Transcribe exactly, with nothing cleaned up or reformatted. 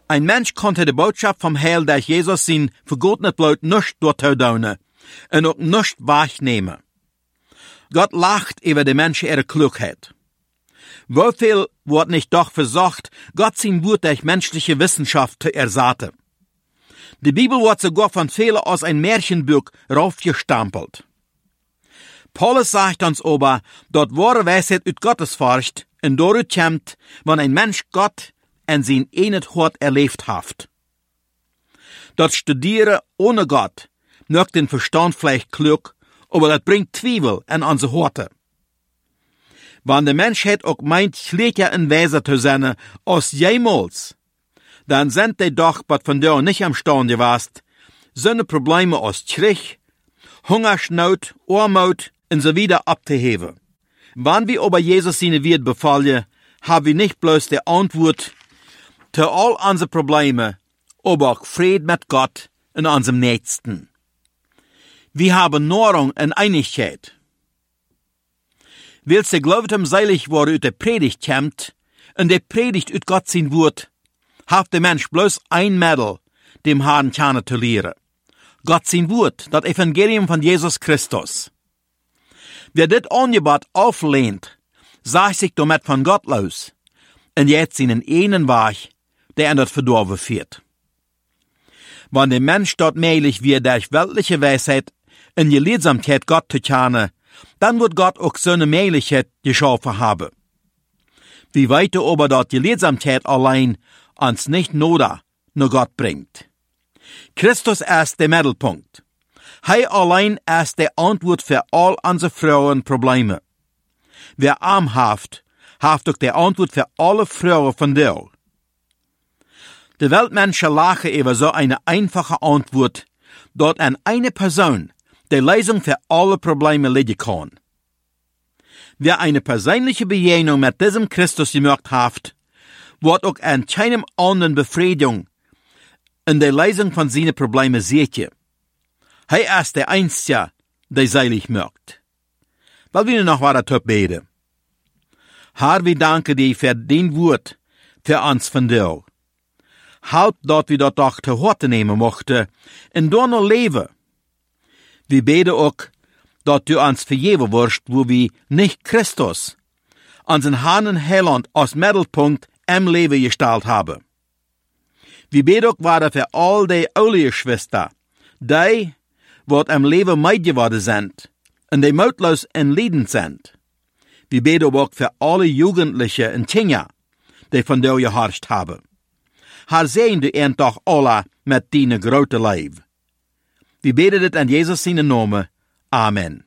Ein Mensch konnte die Botschaft vom Heil durch Jesus sein für Gott nicht bloß nicht durchdauen und auch nicht wahrnehmen. Gott lacht über die Menschen ihre Klugheit. Wieviel wird nicht doch versucht, Gott sein Wort durch menschliche Wissenschaft zu ersaten. Die Bibel wird sogar von vielen aus ein Märchenbuch raufgestampelt. Paulus sagt uns aber, dort wahre Weisheit ut Gottes forscht und dort kommt, wenn ein Mensch Gott en sein enet Hort erlebt haft. Dort studiere ohne Gott, mögt den Verstand vielleicht klug, aber das bringt Zweifel an unsere Horte. Wenn der Mensch het auch meint, schlechter in Weise zu sein, als jemals, dann sind die doch, was von der nicht am Stand gewast, seine Probleme aus Krieg, Hungersnot, Armut und so wieder abzuheben. Wenn wir aber Jesus seine Wort befallen, haben wir nicht bloß die Antwort zu all unsere Probleme, aber auch Frieden mit Gott und unserem Nächsten. Wir haben Nahrung und Einigkeit. Willst du glauben, seilig wurde ut der Predigt kommt, und der Predigt ut Gott sein Wort, haft der Mensch bloß ein Mittel, dem Herrn kennen zu lehren. Gott sein Wort, das Evangelium von Jesus Christus. Wer dit Angebot auflehnt, sagt sich damit von Gott los, und jetzt seinen einen Weg, der in das Verdorben führt. Wenn der Mensch dort mählich wird durch weltliche Weisheit in die Leidsamkeit Gott zu kennen, dann wird Gott auch seine Mählichkeit geschaffen haben. Wie weiter aber dort die Leidsamkeit allein uns nicht noda nur Gott bringt. Christus ist der Mittelpunkt. Er allein ist die Antwort für all unsere Frauen Probleme. Wer arm haft, haft auch die Antwort für alle Frauen von dir. Die Weltmenschen lachen über so eine einfache Antwort, dort an eine Person die Lösung für alle Probleme liegen kann. Wer eine persönliche Begegnung mit diesem Christus gemacht hat, wird auch an keinem anderen Befriedigung in der Lösung von seinen Problemen sehen. Er ist der Einzige, der seilig macht. Weil wir noch weiter beten. Herr, wir danken dir für dein Wort, für uns von dir. Halt dort, wie dort doch zu Horte nehmen mochte, und dort noch leben. Wir beten auch, dass du uns vergeben wirst, wo wir nicht Christus, unseren Herrn und Heiland, als Mittelpunkt im Leben gestellt haben. Wir beten auch weiter für all die alle Schwestern, die, die im Leben meid geworden sind, und die mutlos in Leiden sind. Wir beten auch für alle Jugendliche und Kinder, die von dir geherrscht haben. Herr, sehen du ihn doch alle mit deiner großen Leib. Wir beten das in Jesus seinen Namen. Amen.